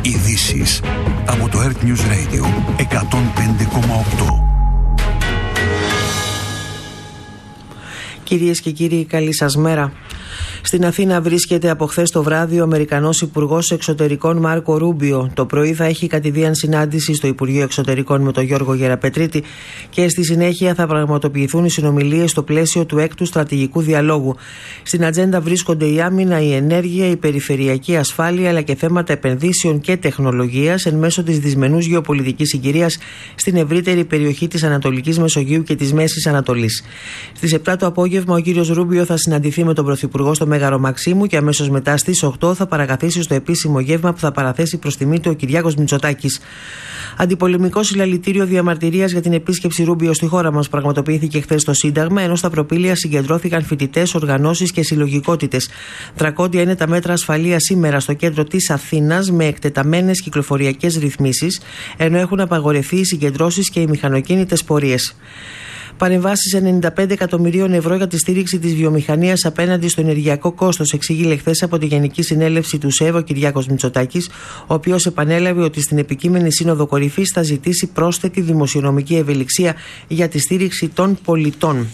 Ειδήσεις από το Earth News Radio 105,8. Κυρίες και κύριοι, καλή σας μέρα. Στην Αθήνα βρίσκεται από χθες το βράδυ ο Αμερικανός Υπουργός Εξωτερικών Μάρκο Ρούμπιο. Το πρωί θα έχει κατηδίαν συνάντηση στο Υπουργείο Εξωτερικών με τον Γιώργο Γεραπετρίτη και στη συνέχεια θα πραγματοποιηθούν οι συνομιλίες στο πλαίσιο του έκτου στρατηγικού διαλόγου. Στην ατζέντα βρίσκονται η άμυνα, η ενέργεια, η περιφερειακή ασφάλεια αλλά και θέματα επενδύσεων και τεχνολογίας εν μέσω της δυσμενούς γεωπολιτικής συγκυρίας στην ευρύτερη περιοχή της Ανατολικής Μεσογείου και της Μέσης Ανατολής. Στις 7 το απόγευμα ο κύριος Ρούμπιο θα συναντηθεί με τον Πρωθυπουργό στο Μέγαρο Μαξίμου και αμέσως μετά στις 8 θα παρακαθίσει στο επίσημο γεύμα που θα παραθέσει προς τιμή του ο Κυριάκος Μητσοτάκης. Αντιπολεμικό συλλαλητήριο διαμαρτυρίας για την επίσκεψη Ρούμπιο στη χώρα μας πραγματοποιήθηκε χθες στο Σύνταγμα, ενώ στα προπήλαια συγκεντρώθηκαν φοιτητές, οργανώσεις και συλλογικότητες. Δρακόντια είναι τα μέτρα ασφαλείας σήμερα στο κέντρο της Αθήνας με εκτεταμένες κυκλοφοριακές ρυθμίσεις, ενώ έχουν απαγορευτεί οι συγκεντρώσεις και οι μηχανοκίνητες πορείες. Παρεμβάσεις 95 εκατομμυρίων ευρώ για τη στήριξη της βιομηχανίας απέναντι στο ενεργειακό κόστος, εξήγηλε χθες από τη Γενική Συνέλευση του ΣΕΒ ο Κυριάκος Μητσοτάκης, ο οποίος επανέλαβε ότι στην επικείμενη Σύνοδο Κορυφής θα ζητήσει πρόσθετη δημοσιονομική ευελιξία για τη στήριξη των πολιτών.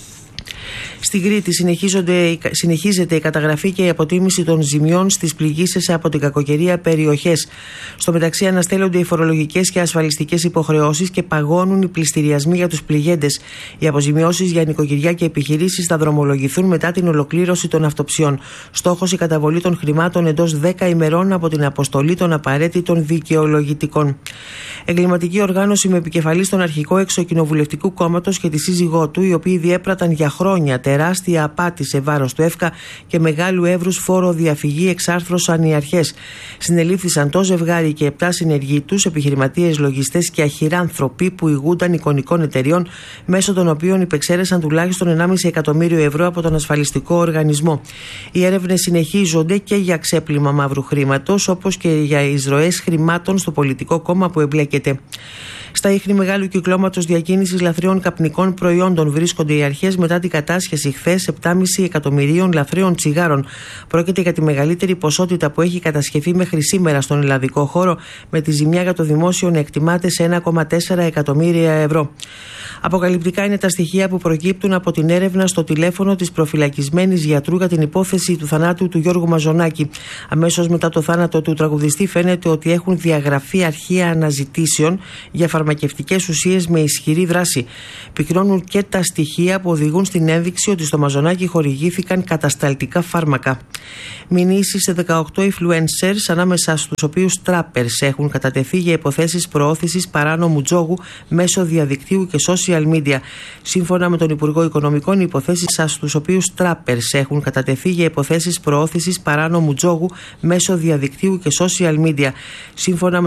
Στην Κρήτη συνεχίζεται η καταγραφή και η αποτίμηση των ζημιών στις πληγήσεις από την κακοκαιρία περιοχές. Στο μεταξύ αναστέλλονται οι φορολογικές και ασφαλιστικές υποχρεώσεις και παγώνουν οι πληστηριασμοί για τους πληγέντες. Οι αποζημιώσεις για νοικοκυριά και επιχειρήσεις θα δρομολογηθούν μετά την ολοκλήρωση των αυτοψιών. Στόχος η καταβολή των χρημάτων εντός 10 ημερών από την αποστολή των απαραίτητων δικαιολογητικών. Εγκληματική οργάνωση με επικεφαλή στον αρχικό εξοκοινοβουλευτικού κόμματος και τη σύζυγό του, οι οποίοι διέπραταν για χρόνια τεράστια απάτη σε βάρος του ΕΦΚΑ και μεγάλου εύρους φόρο διαφυγή, εξάρθρωσαν οι αρχές. Συνελήφθησαν το ζευγάρι και 7 συνεργοί τους, επιχειρηματίες, λογιστές και αχυράνθρωποι που ηγούνταν εικονικών εταιριών, μέσω των οποίων υπεξαίρεσαν τουλάχιστον 1,5 εκατομμύριο ευρώ από τον ασφαλιστικό οργανισμό. Οι έρευνες συνεχίζονται και για ξέπλυμα μαύρου χρήματος, όπως και για εισρωές χρημάτων στο πολιτικό κόμμα που εμπλέκεται. Στα ίχνη μεγάλου κυκλώματος διακίνησης λαθρέων καπνικών προϊόντων βρίσκονται οι αρχές μετά την κατάσχεση χθες 7,5 εκατομμυρίων λαθρέων τσιγάρων. Πρόκειται για τη μεγαλύτερη ποσότητα που έχει κατασχεθεί μέχρι σήμερα στον ελλαδικό χώρο, με τη ζημιά για το δημόσιο να εκτιμάται σε 1,4 εκατομμύρια ευρώ. Αποκαλυπτικά είναι τα στοιχεία που προκύπτουν από την έρευνα στο τηλέφωνο της προφυλακισμένης γιατρού για την υπόθεση του θανάτου του Γιώργου Μαζονάκη. Αμέσως μετά το θάνατο του τραγουδιστή φαίνεται ότι έχουν διαγραφεί αρχεία αναζητήσεων για φαρμακευτικές ουσίες με ισχυρή δράση. Πυκνώνουν και τα στοιχεία που οδηγούν στην ένδειξη ότι στο Μαζονάκη χορηγήθηκαν κατασταλτικά φάρμακα. Μηνύσεις σε 18 influencers, ανάμεσα στους οποίους trappers, έχουν κατατεθεί για υποθέσεις προώθησης παράνομου τζόγου μέσω διαδικτύου και social media. Σύμφωνα με τον Υπουργό Οικονομικών, οι υποθέσεις στους οποίους trappers έχουν κατατεθεί για υποθέσεις προώθησης παράνομου τζόγου μέσω διαδικτύου και social media. Σύμφωνα με